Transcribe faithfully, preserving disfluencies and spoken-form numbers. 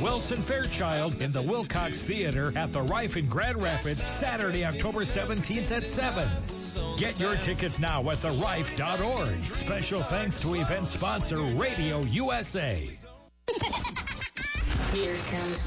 Wilson Fairchild in the Wilcox Theater at the Rife in Grand Rapids, Saturday, October seventeenth at seven. Get your tickets now at the rife dot org. Special thanks to event sponsor Radio U S A. Here comes